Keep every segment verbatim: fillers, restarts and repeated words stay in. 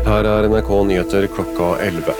Her er N R K Nyheter klokka elleve.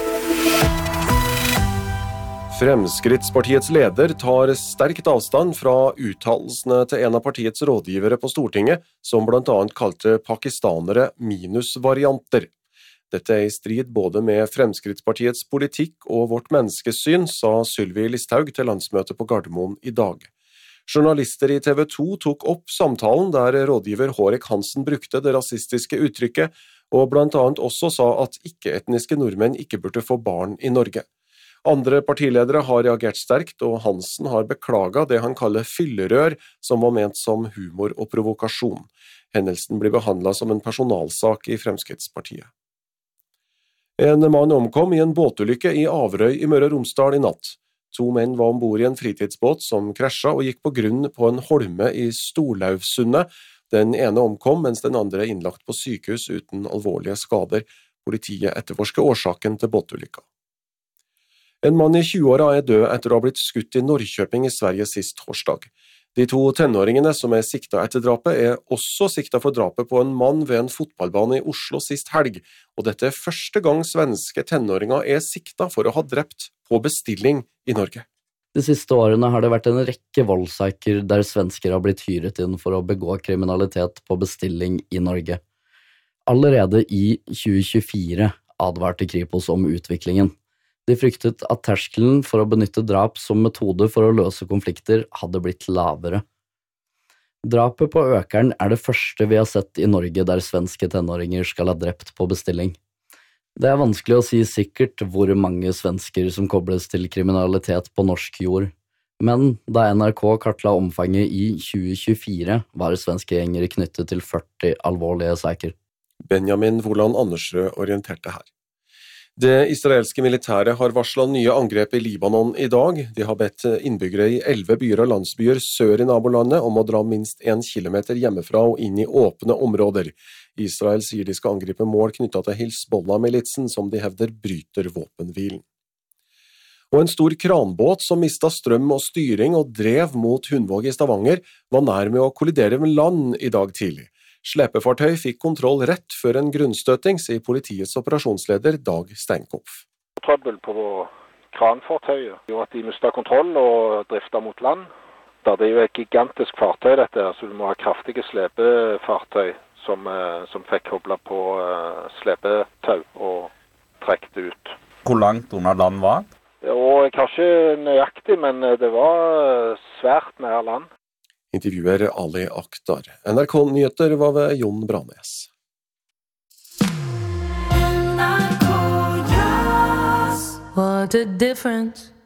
Fremskrittspartiets leder tar sterkt avstand fra uttalelsene til en av partiets rådgivere på Stortinget, som blant annet kalte pakistanere minusvarianter. Dette er i strid både med Fremskrittspartiets politikk og vårt menneskesyn, sa Sylvi Listhaug til landsmøtet på Gardermoen i dag. Journalister i T V to tok opp samtalen der rådgiver Hårek Hansen brukte det rasistiske uttrykket, og blant annet også sa at ikke-etniske nordmenn ikke burde få barn i Norge. Andre partiledere har reagert sterkt, og Hansen har beklaget det han kaller fyllerør, som var ment som humor og provokasjon. Hendelsen blir behandlet som en personalsak i Fremskrittspartiet. En mann omkom i en båtulykke i Averøy i Møre og Romsdal i natt. To menn var ombord i en fritidsbåt som krasja og gikk på grunn på en holme i Storlauvsundet. Den ene omkom, mens den andre er innlagt på sykehus uten alvorlige skader. Politiet etterforsker årsaken til båtulykka. En mann i tjueåra er død etter å ha blitt skutt i Norrköping i Sverige sist torsdag. De to tenåringene som er sikta etter drapet er også sikta for drapet på en mann ved en fotballbane i Oslo sist helg, og dette er første gang svenske tenåringer er sikta for å ha drept på bestilling i Norge. De siste årene har det vært en rekke voldssaker der svensker har blitt hyret inn for å begå kriminalitet på bestilling i Norge. Allerede i tjue tjuefire advarte Kripos om utviklingen. De fryktet at terskelen for å benytte drap som metode for å løse konflikter hadde blitt lavere. Drapet på Økern er det første vi har sett i Norge der svenske tenåringer skal ha drept på bestilling. Det er vanskelig å si sikkert hvor mange svensker som kobles til kriminalitet på norsk jord, men da N R K kartla omfanget i tjue tjuefire var svenske gjengere knyttet til førti alvorlige saker. Benjamin Woland Andersrød orienterte her. Det israelske militæret har varslet nye angrep i Libanon i dag. De har bedt innbyggere i elleve byer og landsbyer sør i nabolandet om å dra minst en kilometer hjemmefra og inn i åpne områder. Israel sier de skal angripe mål knyttet til Hizbollah-militsen, som de hevder bryter våpenhvilen. Og en stor kranbåt som mistet strøm og styring og drev mot Hundvåg i Stavanger, var nær med å kollidere med land i dag tidlig. Slepefartøy fikk kontroll rett før en grunnstøting, sier politiets operasjonsleder Dag Steinkopf. Trøbbel på kranfartøyet gjorde at de mistet kontroll og driftet mot land. Det er jo et gigantisk fartøy dette, så du må ha kraftige slepefartøy som, som fikk koblet på slepetau og trekket ut. Hvor langt under land var? Og kanskje nøyaktig, men det var svært nær land. Intervjuer Ali Akhtar. N R K Nyheter var ved Jon Branes. What a difference